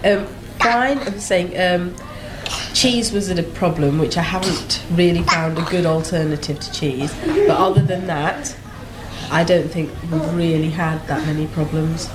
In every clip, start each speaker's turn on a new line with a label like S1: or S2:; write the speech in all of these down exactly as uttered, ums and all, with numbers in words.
S1: Um, fine, I'm saying um, cheese was a problem, which I haven't really found a good alternative to cheese. But other than that, I don't think we've really had that many problems.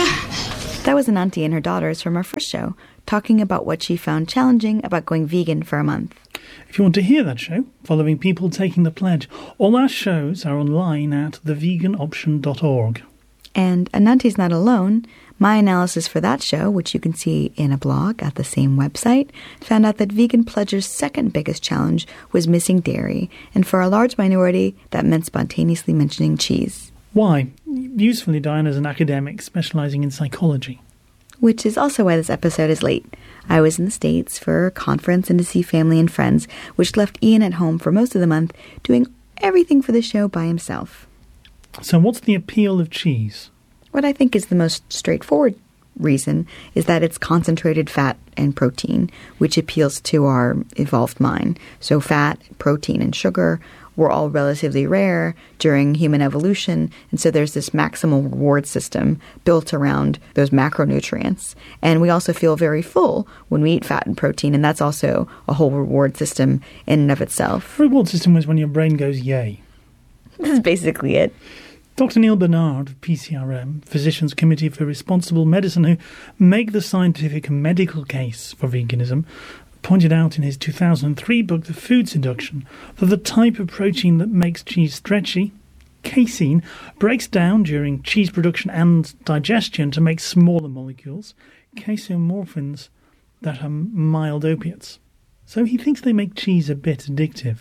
S2: That was an auntie and her daughters from our first show, talking about what she found challenging about going vegan for a month.
S3: If you want to hear that show, following people taking the pledge, all our shows are online at the vegan option dot org.
S2: And Ananti's not alone. My analysis for that show, which you can see in a blog at the same website, found out that vegan pledgers' second biggest challenge was missing dairy, and for a large minority, that meant spontaneously mentioning cheese.
S3: Why? Usefully, Diane is an academic specialising in psychology.
S2: Which is also why this episode is late. I was in the States for a conference and to see family and friends, which left Ian at home for most of the month doing everything for the show by himself.
S3: So what's the appeal of cheese?
S2: What I think is the most straightforward reason is that it's concentrated fat and protein, which appeals to our evolved mind. So fat, protein, and sugar were all relatively rare during human evolution, and so there's this maximal reward system built around those macronutrients. And we also feel very full when we eat fat and protein, and that's also a whole reward system in and of itself.
S3: Reward system is when your brain goes yay.
S2: That's basically it.
S3: Doctor Neil Bernard of P C R M, Physicians Committee for Responsible Medicine, who make the scientific and medical case for veganism, pointed out in his two thousand three book, The Food Seduction, that the type of protein that makes cheese stretchy, casein, breaks down during cheese production and digestion to make smaller molecules, casomorphins, that are mild opiates. So he thinks they make cheese a bit addictive.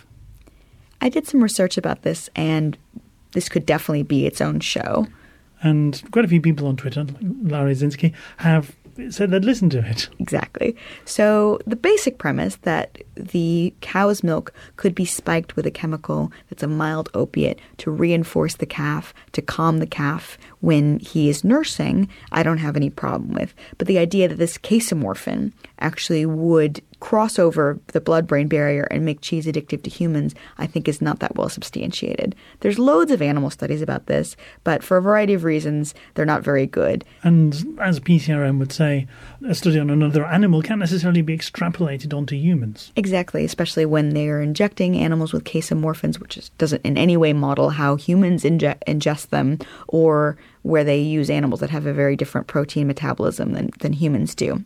S2: I did some research about this, and this could definitely be its own show.
S3: And quite a few people on Twitter, like Larry Zinsky, have said they'd listen to it.
S2: Exactly. So the basic premise that the cow's milk could be spiked with a chemical that's a mild opiate to reinforce the calf, to calm the calf when he is nursing, I don't have any problem with. But the idea that this casomorphin actually would cross over the blood-brain barrier and make cheese addictive to humans, I think is not that well substantiated. There's loads of animal studies about this, but for a variety of reasons, they're not very good.
S3: And as P C R M would say, a study on another animal can't necessarily be extrapolated onto humans.
S2: Exactly, especially when they're injecting animals with casomorphins, which is, doesn't in any way model how humans inge- ingest them, or where they use animals that have a very different protein metabolism than, than humans do.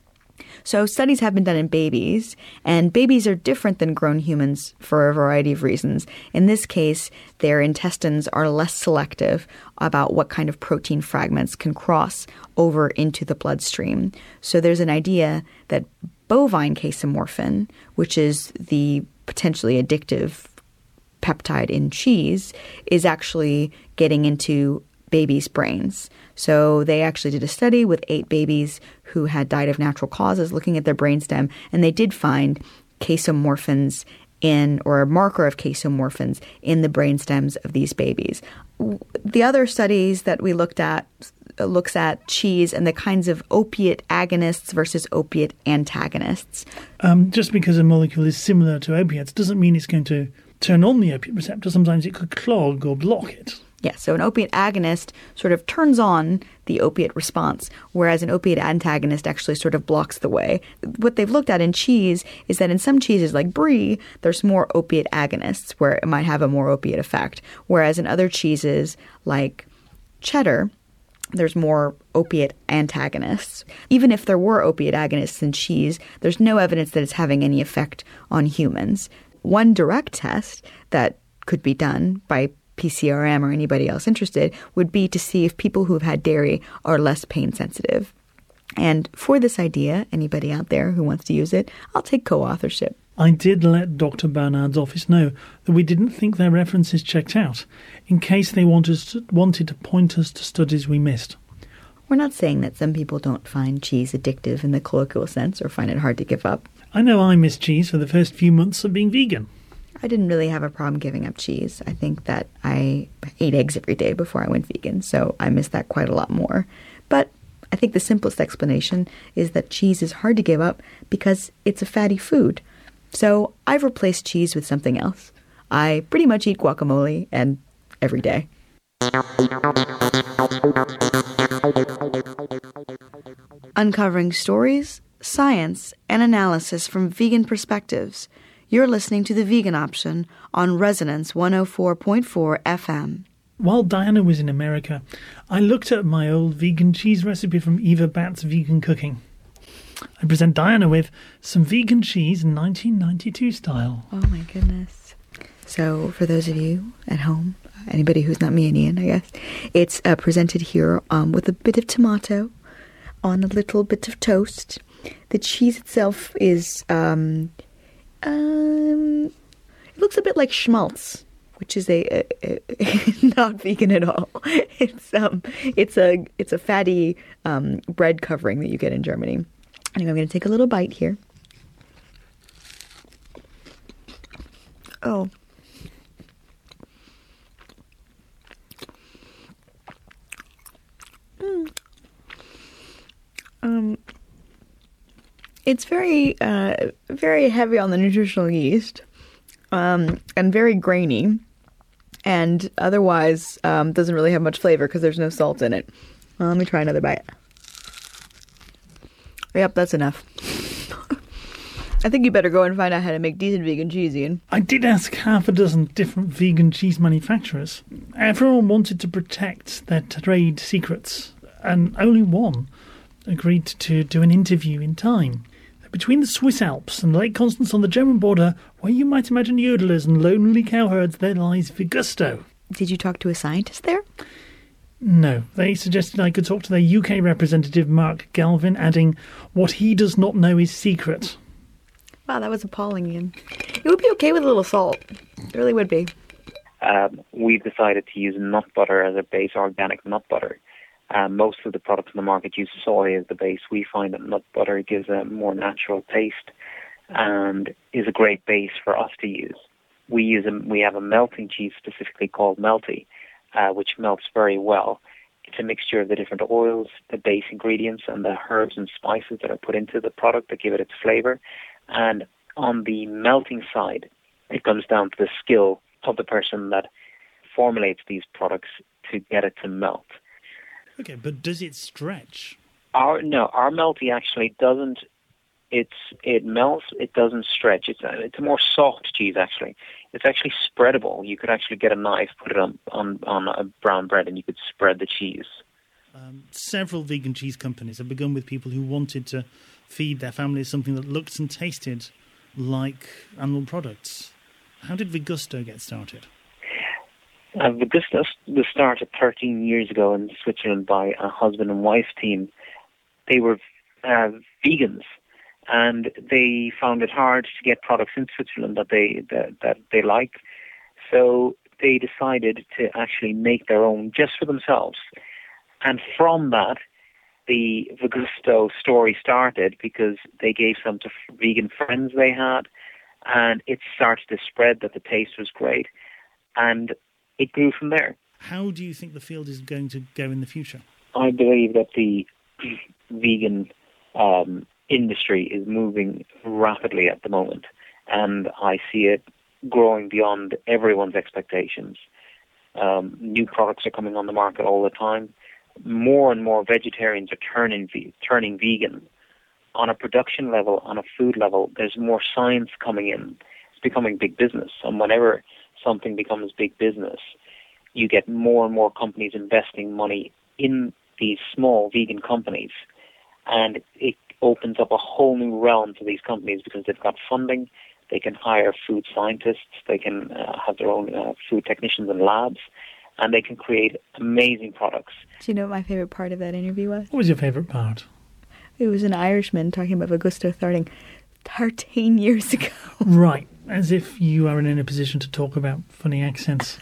S2: So studies have been done in babies, and babies are different than grown humans for a variety of reasons. In this case, their intestines are less selective about what kind of protein fragments can cross over into the bloodstream. So there's an idea that bovine casomorphin, which is the potentially addictive peptide in cheese, is actually getting into babies' brains. So they actually did a study with eight babies who had died of natural causes, looking at their brainstem, and they did find casomorphins in, or a marker of casomorphins in the brainstems of these babies. The other studies that we looked at looks at cheese and the kinds of opiate agonists versus opiate antagonists.
S3: Um, just because a molecule is similar to opiates doesn't mean it's going to turn on the opiate receptor. Sometimes it could clog or block it.
S2: Yeah, so an opiate agonist sort of turns on the opiate response, whereas an opiate antagonist actually sort of blocks the way. What they've looked at in cheese is that in some cheeses like brie, there's more opiate agonists where it might have a more opiate effect, whereas in other cheeses like cheddar, there's more opiate antagonists. Even if there were opiate agonists in cheese, there's no evidence that it's having any effect on humans. One direct test that could be done by P C R M or anybody else interested would be to see if people who have had dairy are less pain sensitive. And for this idea, anybody out there who wants to use it, I'll take co-authorship.
S3: I did let Doctor Bernard's office know that we didn't think their references checked out, in case they want us to, wanted to point us to studies we missed.
S2: We're not saying that some people don't find cheese addictive in the colloquial sense or find it hard to give up.
S3: I know I missed cheese for the first few months of being vegan.
S2: I didn't really have a problem giving up cheese. I think that I ate eggs every day before I went vegan, so I miss that quite a lot more. But I think the simplest explanation is that cheese is hard to give up because it's a fatty food. So I've replaced cheese with something else. I pretty much eat guacamole, and every day. Uncovering stories, science, and analysis from vegan perspectives. You're listening to The Vegan Option on Resonance one oh four point four F M.
S3: While Diana was in America, I looked at my old vegan cheese recipe from Eva Batt's Vegan Cooking. I present Diana with some vegan cheese nineteen ninety-two style.
S2: Oh my goodness. So for those of you at home, anybody who's not me and Ian, I guess, it's uh, presented here um, with a bit of tomato on a little bit of toast. The cheese itself is, um, um, it looks a bit like schmaltz, which is a, a, a not vegan at all. It's um, it's a it's a fatty um, bread covering that you get in Germany. Anyway, I'm going to take a little bite here. Oh. Mm. Um. It's very, uh, very heavy on the nutritional yeast, um, and very grainy, and otherwise um, doesn't really have much flavor because there's no salt in it. Well, let me try another bite. Yep, that's enough. I think you better go and find out how to make decent vegan cheese, Ian.
S3: I did ask half a dozen different vegan cheese manufacturers. Everyone wanted to protect their trade secrets, and only one agreed to do an interview in time. Between the Swiss Alps and Lake Constance on the German border, where you might imagine yodelers and lonely cowherds, there lies Vigusto.
S2: Did you talk to a scientist there?
S3: No, they suggested I could talk to their U K representative, Mark Galvin, adding, what he does not know is secret.
S2: Wow, that was appalling, Ian. It would be okay with a little salt. It really would be.
S4: Um, we've decided to use nut butter as a base, organic nut butter. Um, most of the products in the market use soy as the base. We find that nut butter gives a more natural taste and is a great base for us to use. We use a, we have a melting cheese specifically called Melty, uh, which melts very well. It's a mixture of the different oils, the base ingredients, and the herbs and spices that are put into the product that give it its flavor. And on the melting side, it comes down to the skill of the person that formulates these products to get it to melt.
S3: Okay, but does it stretch?
S4: Our no, our Melty actually doesn't. It's it melts. It doesn't stretch. It's a, it's a more soft cheese actually. It's actually spreadable. You could actually get a knife, put it on on, on a brown bread, and you could spread the cheese.
S3: Um, several vegan cheese companies have begun with people who wanted to feed their families something that looked and tasted like animal products. How did Vigusto get started?
S4: Uh, Vigusto was started thirteen years ago in Switzerland by a husband and wife team. They were uh, vegans, and they found it hard to get products in Switzerland that they that, that they like. So they decided to actually make their own just for themselves. And from that, the Vigusto story started because they gave some to vegan friends they had, and it started to spread that the taste was great, and it grew from there.
S3: How do you think the field is going to go in the future?
S4: I believe that the vegan um, industry is moving rapidly at the moment, and I see it growing beyond everyone's expectations. Um, new products are coming on the market all the time. More and more vegetarians are turning turning vegan. On a production level, on a food level, there's more science coming in. It's becoming big business, and whenever something becomes big business, you get more and more companies investing money in these small vegan companies, and it opens up a whole new realm to these companies because they've got funding. They can hire food scientists, they can uh, have their own uh, food technicians and labs, and they can create amazing products.
S2: Do you know what my favourite part of that interview was?
S3: What was your favourite part?
S2: It was an Irishman talking about Vigusto starting thirteen years ago.
S3: Right, as if you are in a position to talk about funny accents.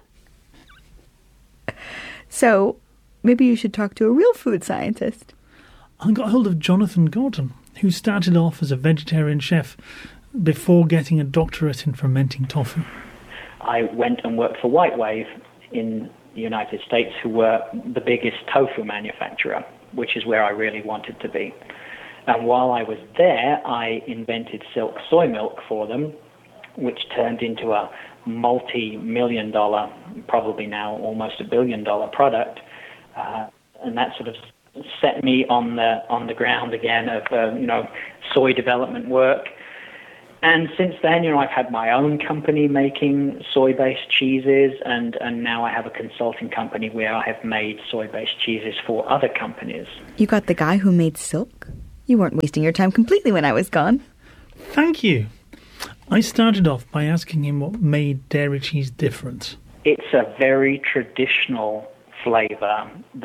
S2: So, maybe you should talk to a real food scientist.
S3: I got hold of Jonathan Gordon, who started off as a vegetarian chef before getting a doctorate in fermenting tofu.
S5: I went and worked for White Wave in the United States, who were the biggest tofu manufacturer, which is where I really wanted to be. And while I was there, I invented Silk soy milk for them, which turned into a multi-million dollar, probably now almost a billion dollar product. Uh, and that sort of set me on the on the ground again of uh, you know soy development work. And since then, you know, I've had my own company making soy-based cheeses, and, and now I have a consulting company where I have made soy-based cheeses for other companies.
S2: You got the guy who made silk? You weren't wasting your time completely when I was gone.
S3: Thank you. I started off by asking him what made dairy cheese different.
S5: It's a very traditional flavour that